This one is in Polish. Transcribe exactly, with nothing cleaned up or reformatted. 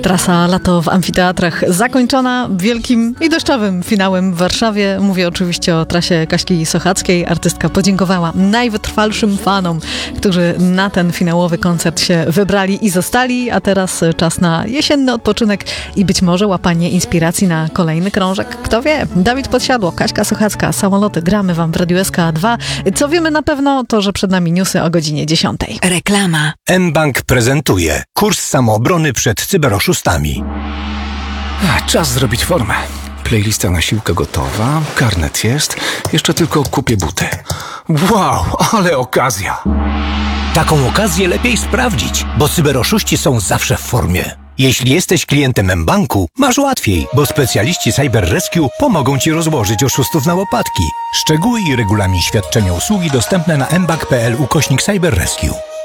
Trasa Lato w amfiteatrach zakończona wielkim i deszczowym finałem w Warszawie. Mówię oczywiście o trasie Kaśki Sochackiej. Artystka podziękowała najwytrwalszym fanom, którzy na ten finałowy koncert się wybrali i zostali, a teraz czas na jesienny odpoczynek i być może łapanie inspiracji na kolejny krążek. Kto wie? Dawid Podsiadło, Kaśka Sochacka, Samoloty. Gramy wam w Radiu S K dwa. Co wiemy na pewno, to że przed nami newsy o godzinie dziesiątej. Reklama. mBank prezentuje kurs samoobrony przed cyberoszustami. Czas zrobić formę. Playlista na siłkę gotowa, karnet jest, jeszcze tylko kupię buty. Wow, ale okazja! Taką okazję lepiej sprawdzić, bo cyberoszuści są zawsze w formie. Jeśli jesteś klientem mBanku, masz łatwiej, bo specjaliści Cyber Rescue pomogą Ci rozłożyć oszustów na łopatki. Szczegóły i regulamin świadczenia usługi dostępne na mbank kropka pl ukośnik Cyber Rescue.